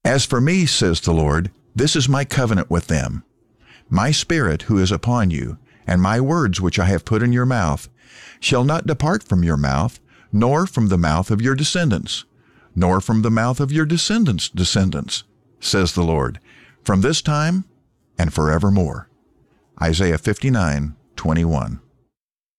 As for me, says the Lord, this is my covenant with them. My Spirit who is upon you, and my words which I have put in your mouth, shall not depart from your mouth, nor from the mouth of your descendants, nor from the mouth of your descendants' descendants, says the Lord, from this time and forevermore. Isaiah 59:21.